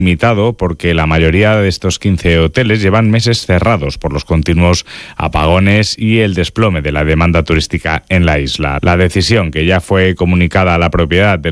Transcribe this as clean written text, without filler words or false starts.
limitado porque la mayoría de estos 15 hoteles llevan meses cerrados por los continuos apagones y el desplome de la demanda turística en la isla. La decisión, que ya fue comunicada a la propiedad del